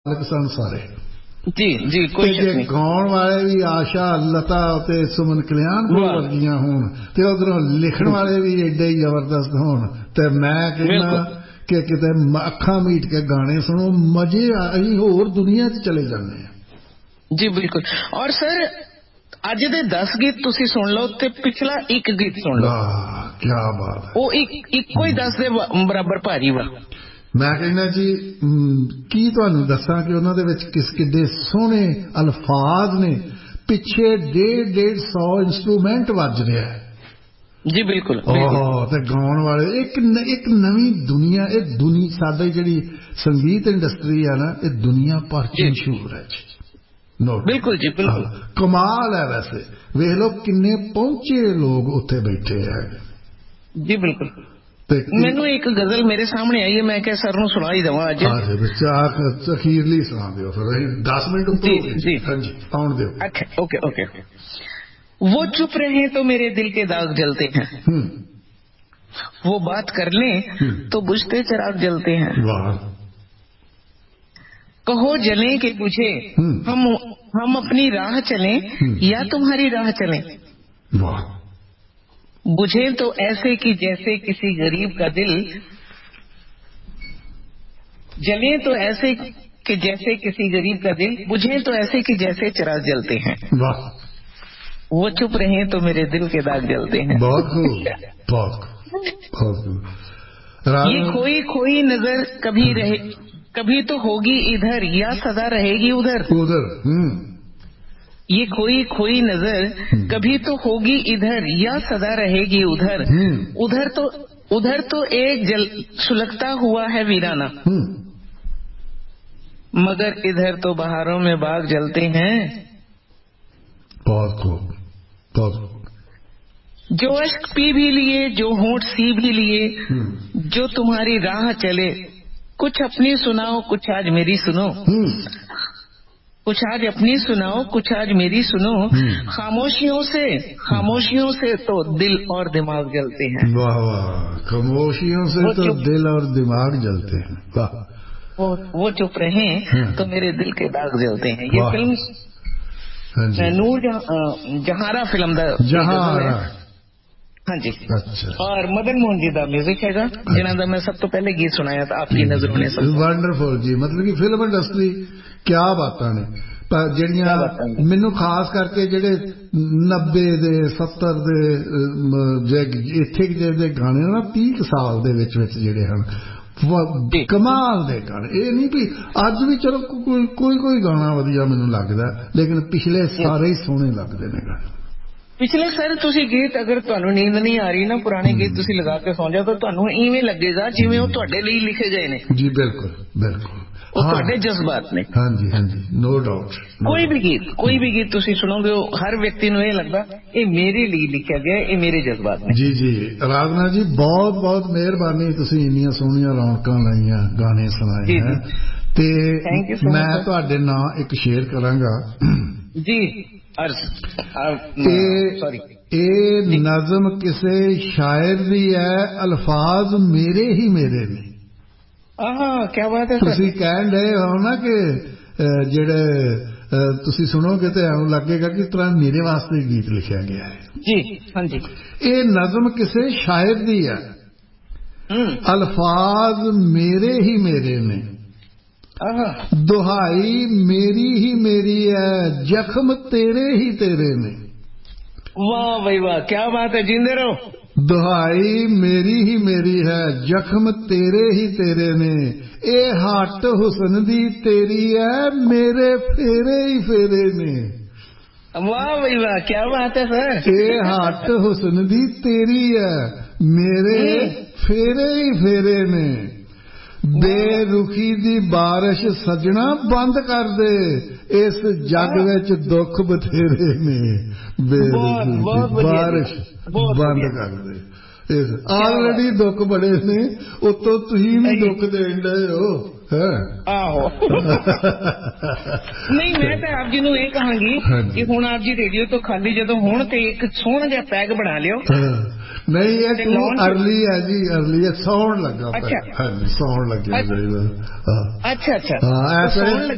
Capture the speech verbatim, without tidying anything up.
सन सारे जी जी कोई शक नहीं। गाउण वाले भी आशा लता ते सुमन कल्याण वर्गियां होण ते उधरों लिखण वाले भी एडे ही जबरदस्त होण ते मैं कहना कि किते अखां मीट के गाने सुनो मजे असीं होर दुनिया च चले जाने हैं। जी बिल्कुल। और सर अज दे दस गीत तुसी सुन लो ते पिछला एक गीत सुन लो, क्या बात है, वो एक इक्को ही दस दे बराबर भारी वा। मैं कहना जी की तुहानू दसां कि उन्हां दे विच किस किड्डे सोहणे अल्फाज ने, पिछे डेढ़ डेढ़ सौ इंस्ट्रूमेंट वज रहा है। जी बिल्कुल ओह ते गाउण वाले एक न, एक नवी दुनिया, ये दुनिया साडी जिहड़ी संगीत इंडस्ट्री है ना, ये दुनिया भर च मशहूर है जी। नोट बिल्कुल जी बिल्कुल कमाल है। वैसे वेख लो किन्ने पहुंचे लोग उत्थे बैठे हैं। जी बिल्कुल। मैनू एक गजल मेरे सामने आई है, मैं क्या सर नूं सुना ही देवां अज। अखीरली सुना दिओ फिर दस मिनट जी जी हाँ जी आउण दिओ। अच्छा ओके ओके। वो चुप रहे तो मेरे दिल के दाग जलते हैं, वो बात कर लें तो बुझते चिराग जलते हैं। कहो जले के बुझे हम हम अपनी राह चलें या तुम्हारी राह चलें। बुझे तो ऐसे कि जैसे किसी गरीब का दिल, जले तो ऐसे कि जैसे किसी गरीब का दिल, बुझे तो ऐसे कि जैसे चिराग जलते हैं। वो चुप रहे तो मेरे दिल के दाग जलते हैं। बहुत खूब बहुत बहुत खूब। ये खोई खोई नजर कभी रहे, कभी तो होगी इधर या सदा रहेगी उधर। उधर ये खोई खोई नजर कभी तो होगी इधर या सदा रहेगी उधर। उधर तो उधर तो एक जल सुलगता हुआ है वीराना, मगर इधर तो बहारों में बाग जलते हैं। बहुत खूब बहुत खूब। जो अश्क पी भी लिए, जो होंठ सी भी लिए, जो तुम्हारी राह चले, कुछ अपनी सुनाओ कुछ आज मेरी सुनो। कुछ आज अपनी सुनाओ कुछ आज मेरी सुनो। खामोशियों से खामोशियों से तो दिल और दिमाग जलते हैं। वाह वाह, खामोशियों से तो दिल और दिमाग जलते हैं। वाह। वो वो चुप रहे तो मेरे दिल के दाग जलते हैं। ये फिल्म नूर जहारा फिल्म दा जहारा, हाँ जी। अच्छा। और मदन मोहन जी का म्यूजिक हैगा, जिन्हां दा मैं सब तो पहले गीत सुनाया था, आपकी नजरों ने। वंडरफुल जी, मतलब कि फिल्म इंडस्ट्री क्या बातां ने ਜਿਹੜੀਆਂ ਮੈਨੂੰ ਖਾਸ ਕਰਕੇ ਜਿਹੜੇ नब्बे ਦੇ सत्तर ਦੇ ਇੱਥੇ ਜਿਹੜੇ ਗਾਣੇ ਨਾ तीस ਸਾਲ ਦੇ ਵਿੱਚ ਵਿੱਚ ਜਿਹੜੇ ਹਨ ਕਮਾਲ ਦੇ ਗਾਣੇ। ਇਹ ਨਹੀਂ ਵੀ ਅੱਜ ਵੀ ਚਲੋ ਕੋਈ ਕੋਈ ਕੋਈ ਗਾਣਾ ਵਧੀਆ ਮੈਨੂੰ ਲੱਗਦਾ, ਲੇਕਿਨ ਪਿਛਲੇ ਸਾਰੇ ਹੀ ਸੋਹਣੇ ਲੱਗਦੇ ਨੇ ਗਾਣੇ। ਪਿਛਲੇ ਸਰ ਤੁਸੀਂ ਗੀਤ ਅਗਰ ਤੁਹਾਨੂੰ ਨੀਂਦ ਨਹੀਂ ਆ ਰਹੀ ਨਾ, ਪੁਰਾਣੇ ਗੀਤ ਤੁਸੀਂ ਲਗਾ ਕੇ ਸੌਂ ਜਾਓ ਤਾਂ ਤੁਹਾਨੂੰ ਇਵੇਂ ਲੱਗੇਗਾ ਜਿਵੇਂ ਉਹ ਤੁਹਾਡੇ ਲਈ ਲਿਖੇ ਗਏ ਨੇ। ਜੀ ਬਿਲਕੁਲ ਬਿਲकुल, ਉਹ ਤੁਹਾਡੇ ਜਜ਼ਬਾਤ ਨੇ। ਹਾਂਜੀ ਹਾਂਜੀ, ਨੋ ਡਾਊਟ। ਕੋਈ ਵੀ ਗੀਤ ਕੋਈ ਵੀ ਗੀਤ ਤੁਸੀਂ ਸੁਣੋਗੇ ਉਹ ਹਰ ਵਿਅਕਤੀ ਨੂੰ ਇਹ ਲੱਗਦਾ ਇਹ ਮੇਰੇ ਲਈ ਲਿਖਿਆ ਗਿਆ, ਇਹ ਮੇਰੇ ਜਜ਼ਬਾਤ ਨੇ। ਜੀ ਜੀ ਰਾਜਨਾ ਜੀ ਬਹੁਤ ਬਹੁਤ ਮਿਹਰਬਾਨੀ, ਤੁਸੀਂ ਇੰਨੀਆਂ ਸੋਹਣੀਆਂ ਰੌਣਕਾਂ ਲਾਈਆਂ, ਗਾਣੇ ਸੁਣਾਏ ਹੈ। ਤੇ ਮੈਂ ਤੁਹਾਡੇ ਨਾਲ ਇੱਕ ਸ਼ੇਅਰ ਕਰਾਂਗਾ ਜੀ। ਸੌਰੀ, ਇਹ ਨਜ਼ਮ ਕਿਸੇ ਸ਼ਾਇਰ ਦੀ ਹੈ, ਅਲਫਾਜ਼ ਮੇਰੇ ਹੀ ਮੇਰੇ ਨੇ। ਆਹ ਕੀ ਬਾਤ ਹੈ। ਤੁਸੀਂ ਕਹਿਣ ਡਏ ਹੋ ਨਾ ਕਿ ਜਿਹੜੇ ਤੁਸੀਂ ਸੁਣੋਗੇ ਤੇ ਐਂ ਲੱਗੇਗਾ ਕਿ ਇਸ ਤਰ੍ਹਾਂ ਮੇਰੇ ਵਾਸਤੇ ਗੀਤ ਲਿਖਿਆ ਗਿਆ ਹੈ। ਜੀ ਹਾਂਜੀ। ਇਹ ਨਜ਼ਮ ਕਿਸੇ ਸ਼ਾਇਰ ਦੀ ਹੈ, ਅਲਫਾਜ਼ ਮੇਰੇ ਹੀ ਮੇਰੇ ਨੇ। ਦੁਹਾਈ ਮੇਰੀ ਹੀ ਮੇਰੀ ਹੈ, ਜ਼ਖਮ ਤੇਰੇ ਹੀ ਤੇਰੇ ਨੇ। ਵਾਹ ਬਈ ਵਾਹ, ਕੀ ਬਾਤ ਹੈ, ਜਿੰਦੇ ਰਹੋ। ਦੁਹਾਈ ਮੇਰੀ ਹੀ ਮੇਰੀ ਹੈ, ਜ਼ਖਮ ਤੇਰੇ ਹੀ ਤੇਰੇ ਨੇ। ਇਹ ਹੱਟ ਹੁਸਨ ਦੀ ਤੇਰੀ ਹੈ, ਮੇਰੇ ਫੇਰੇ ਹੀ ਫੇਰੇ ਨੇ। ਵਾਹ ਬਈ ਵਾਹ, ਕੀ ਬਾਤ ਹੈ ਸਰ। ਇਹ ਹੱਟ ਹੁਸਨ ਦੀ ਤੇਰੀ ਹੈ, ਮੇਰੇ ਫੇਰੇ ਹੀ ਫੇਰੇ ਨੇ। ਬੇਰੁਖੀ ਦੀ ਬਾਰਿਸ਼ ਸਜਣਾ ਬੰਦ ਕਰ ਦੇ, ਇਸ ਜੱਗ ਵਿੱਚ ਦੁੱਖ ਬਥੇਰੇ ਨੇ। ਬੇਰੁਖੀ ਦੀ ਬਾਰਿਸ਼ ਬੰਦ ਕਰ ਦੇ, ਇਸ ਆਲਰੇਡੀ ਦੁੱਖ ਬੜੇ ਨੇ, ਉਤੋਂ ਤੁਸੀਂ ਵੀ ਦੁੱਖ ਦੇਣ ਡਏ ਹੋ। ਆਹੋ ਨਹੀਂ, ਮੈਂ ਤਾਂ ਆਪ ਜੀ ਨੂੰ ਇਹ ਕਹਾਂਗੀ ਕਿ ਹੁਣ ਆਪ ਜੀ ਰੇਡੀਓ ਤੋਂ ਖਾਲੀ ਜਦੋਂ ਹੋਣ ਤੇ ਇੱਕ ਸੋਹਣਾ ਜਿਹਾ ਪੈਗ ਬਣਾ ਲਿਓ। ਨਹੀਂ, ਇਹ ਤੂੰ ਅਰਲੀ ਹੈ ਜੀ, ਅਰਲੀ ਹੈ, ਸੌਣ ਲੱਗਾ। ਹਾਂਜੀ, ਸੌਣ ਲੱਗਿਆ। ਅੱਛਾ ਅੱਛਾ। ਹਾਂ,